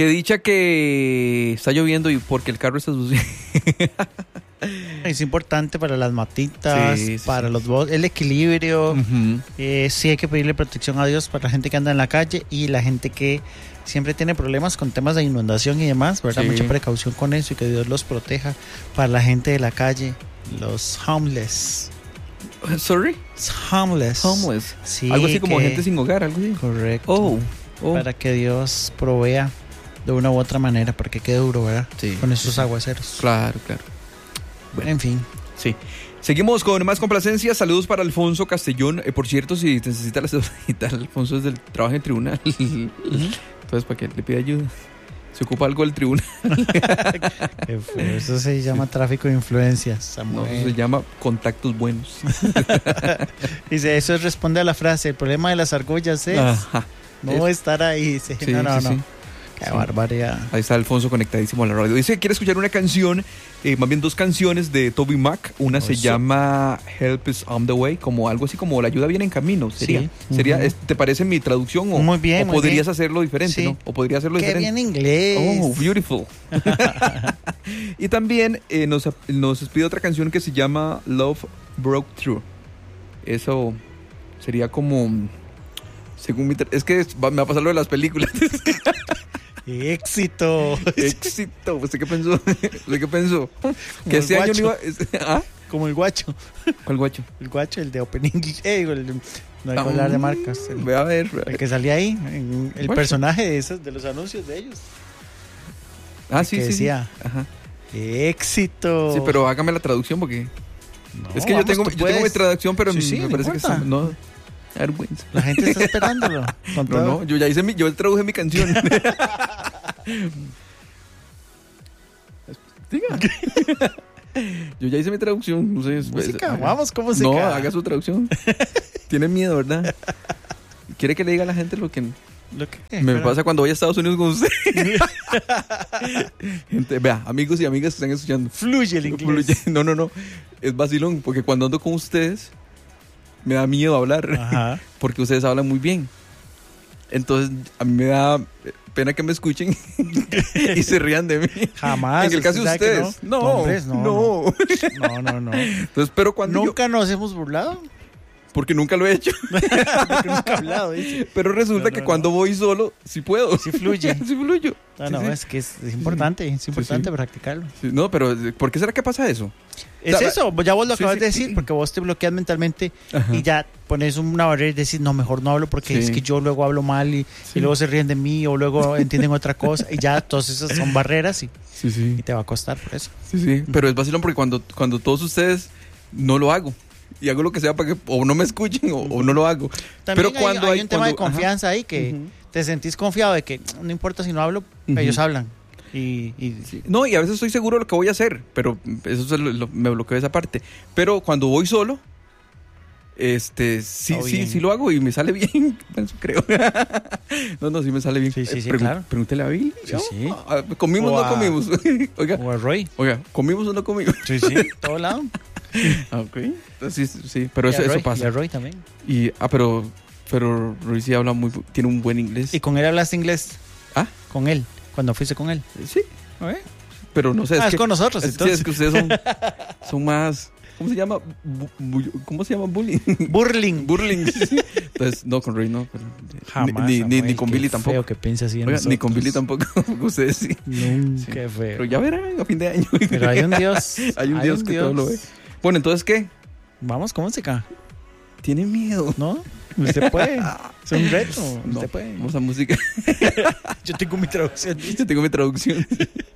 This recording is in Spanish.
Qué dicha que está lloviendo y porque el carro está sucio. Es importante para las matitas, Sí, para los el equilibrio. Uh-huh. Sí hay que pedirle protección a Dios para la gente que anda en la calle y la gente que siempre tiene problemas con temas de inundación y demás, ¿verdad? Sí. Mucha precaución con eso y que Dios los proteja. Para la gente de la calle, los homeless. Sorry? Homeless. Homeless. Sí, algo así como que- gente sin hogar, algo así. Correcto. Oh. Para que Dios provea de una u otra manera, porque quede duro, ¿verdad? Sí, Con esos sí. aguaceros. Claro, claro. Bueno. En fin. Sí. Seguimos con más complacencias. Saludos para Alfonso Castellón. Por cierto, si necesita la cedulita, Alfonso es del trabajo en el tribunal. Entonces, para que le pida ayuda. Se ocupa algo del tribunal. Eso se llama tráfico de influencias, No, Samuel. eso se llama contactos buenos. Dice, eso responde a la frase, el problema de las argollas es Ajá. no estar ahí. Dice, Sí, no. sí. Qué Sí. barbaridad. Ahí está Alfonso conectadísimo a la radio. Dice que quiere escuchar una canción, más bien dos canciones de Toby Mac. Una se Eso. llama Help is on the Way, como algo así como La ayuda viene en camino. Sería. Sí. Sería Ujú. ¿te parece mi traducción? O, Muy bien, o muy podrías bien. hacerlo diferente, Sí. ¿no? O podría hacerlo Qué diferente. bien inglés. Oh, beautiful. Y también nos pide otra canción que se llama Love Broke Through. Eso sería como, según es que me va a pasar lo de las películas. Éxito. Éxito. ¿Usted qué pensó? ¿Usted qué pensó? Que el este año no iba. guacho. ¿Ah? Como el guacho. ¿Cuál guacho? El guacho, el de Open English. No hay que hablar de marcas. Ve a ver. El que salía ahí, el Guacho. personaje de esos, de los anuncios de ellos. Ah, sí, que sí. decía, Sí. Ajá. éxito. Sí, pero hágame la traducción porque. No, es que vamos, yo tú tengo mi puedes. traducción, pero Sí, me no parece que importa. está. No. Vergüenza. La gente está esperándolo. Con todo. No, yo ya hice yo traduje mi canción. Diga. Yo ya hice mi traducción. No sé, Música, vamos con música. No, haga su traducción. Tiene miedo, ¿verdad? ¿Quiere que le diga a la gente lo que Lo que me pasa cuando voy a Estados Unidos con usted? Gente, vea, amigos y amigas que están escuchando. Fluye el inglés. Fluye. No. Es vacilón, porque cuando ando con ustedes me da miedo hablar. Ajá. Porque ustedes hablan muy bien. Entonces, a mí me da pena que me escuchen y se rían de mí. Jamás. En el caso de ¿Usted sabe que ustedes. No, hombres, no. No. Entonces, pero cuando Nunca nos hemos burlado. porque nunca lo he hecho. Porque nunca he hablado, dice. Pero resulta No, que no. cuando voy solo, sí puedo. Sí fluye. Sí fluyo. No, Sí. es que es importante. Es importante practicarlo. Sí, no, pero ¿por qué será que pasa eso? Es O sea, eso, ya vos lo sí, acabas sí. de decir, porque vos te bloqueas mentalmente Ajá. y ya pones una barrera y decís, no, mejor no hablo porque Sí. es que yo luego hablo mal y Sí. luego se ríen de mí o luego entienden otra cosa y ya todas esas son barreras y Sí. te va a costar por eso. Sí. Pero es vacilón porque cuando todos ustedes no lo hago. Y hago lo que sea para que o no me escuchen o no lo hago. También Pero cuando hay un tema de cuando- confianza ahí que Ujú. te sentís confiado de que no importa si no hablo, Ujú. ellos hablan. Y Sí. No, y a veces estoy seguro de lo que voy a hacer, pero eso me bloqueo esa parte. Pero cuando voy solo, sí lo hago y me sale bien, eso creo. No, sí me sale bien. Sí, claro. Pregúntele a Billy. Sí, sí. ¿Comimos o O no a- comimos? o a Roy. Oiga, ¿comimos o no comimos? Sí, todo lado. Ok. Entonces, sí, pero Y a eso Roy, pasa. Y a Roy también. Pero Roy sí habla tiene un buen inglés. ¿Y con él hablaste inglés? ¿Ah? Con él, cuando fuiste con él. Sí, pero no sé. Es con nosotros, es entonces. que ustedes son más. ¿Cómo se llama? ¿Cómo se llama bullying? Burling. Burling. Sí. Entonces, no, con Roy no. Pero Jamás. ni Samuel, con qué Billy tampoco. Feo que piensa así de Oiga, ni con nosotros. Billy tampoco. Ustedes sí. Nunca, Sí. qué feo. Pero ya verán a fin de año. Pero hay un Dios. Hay un Dios que todo lo ve. Bueno, entonces, ¿qué? Vamos con música, Tiene miedo. ¿no? Usted puede. Es un reto. No, Usted puede. vamos a música. Yo tengo mi traducción. Yo tengo mi traducción.